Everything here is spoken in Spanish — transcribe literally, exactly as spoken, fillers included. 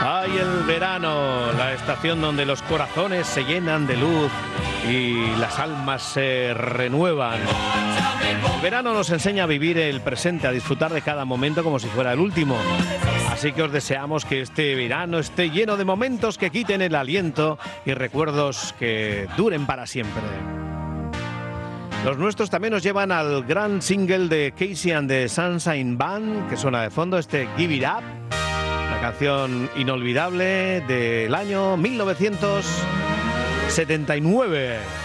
Ay, el verano, la estación donde los corazones se llenan de luz y las almas se renuevan. El verano nos enseña a vivir el presente, a disfrutar de cada momento como si fuera el último. Así que os deseamos que este verano esté lleno de momentos que quiten el aliento y recuerdos que duren para siempre. Los nuestros también nos llevan al gran single de Casey and the Sunshine Band, que suena de fondo, este Give It Up, la canción inolvidable del año mil novecientos setenta y nueve.